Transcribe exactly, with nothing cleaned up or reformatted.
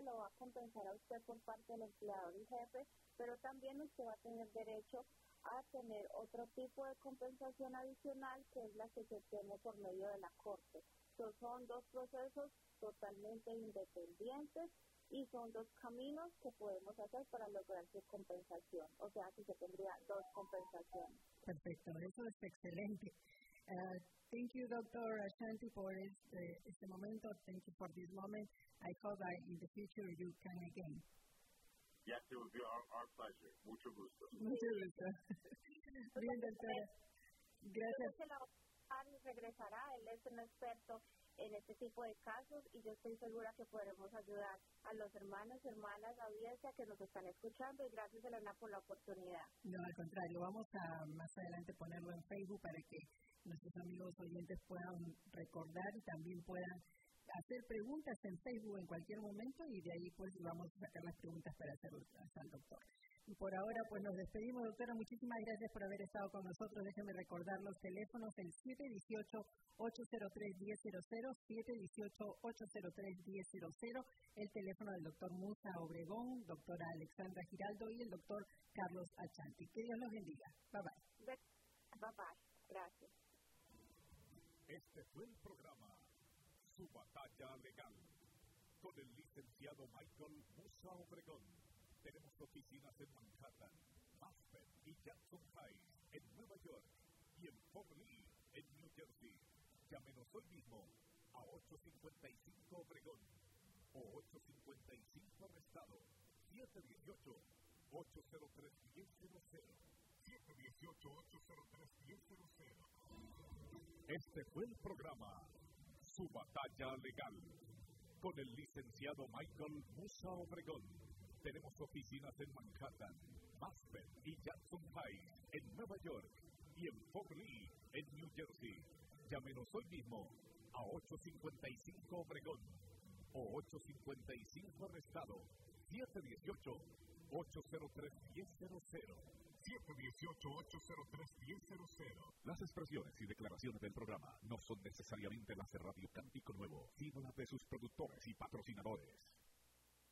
lo va a compensar a usted por parte del empleador y jefe, pero también usted va a tener derecho a tener otro tipo de compensación adicional, que es la que se tiene por medio de la Corte. So, son dos procesos totalmente independientes y son dos caminos que podemos hacer para lograr su compensación. O sea, que se tendría dos compensaciones. Perfecto, eso es excelente. Uh, thank you, Doctor Ashanti, for este, este momento. Thank you for this moment. I hope that in the future you can again. Yes, it would be our, our pleasure. Mucho gusto. Mucho gusto. Bien, doctora. Gracias. Regresará, él es un experto en este tipo de casos y yo estoy segura que podremos ayudar a los hermanos y hermanas, audiencia que nos están escuchando, y gracias, Elena, por la oportunidad. No, al contrario, vamos a más adelante ponerlo en Facebook para que nuestros amigos oyentes puedan recordar y también puedan hacer preguntas en Facebook en cualquier momento, y de ahí pues vamos a sacar las preguntas para hacerlas al doctor. Y por ahora pues nos despedimos, doctora. Muchísimas gracias por haber estado con nosotros. Déjenme recordar los teléfonos: el siete uno ocho, ocho cero tres, uno cero cero, siete uno ocho, ocho cero tres, uno cero cero, el teléfono del doctor Musa Obregón, doctora Alexandra Giraldo y el doctor Carlos Ashanti. Que Dios los bendiga. Bye bye. Bye bye. Gracias. Este fue el programa Su Batalla Legal con el licenciado Michael Musa Obregón. Tenemos oficinas en Manhattan, Aspen y Jackson Heights, en Nueva York, y en Fort Lee, en New Jersey. Llámenos hoy mismo a ocho cinco cinco Obregón o ocho cinco cinco Arrestado, siete uno ocho, ocho cero tres, uno cero cero, siete uno ocho, ocho cero tres, uno cero cero. Este fue el programa Su Batalla Legal con el licenciado Michael Musa Obregón. Tenemos oficinas en Manhattan, Aspen y Jackson Heights, en Nueva York, y en Fort Lee, en New Jersey. Llámenos hoy mismo a ocho cinco cinco Obregón o ocho cinco cinco Arrestado, siete uno ocho, ocho cero tres, uno cero cero, siete uno ocho, ocho cero tres, uno cero cero. Las expresiones y declaraciones del programa no son necesariamente las de Radio Cántico Nuevo, sino las de sus productores y patrocinadores.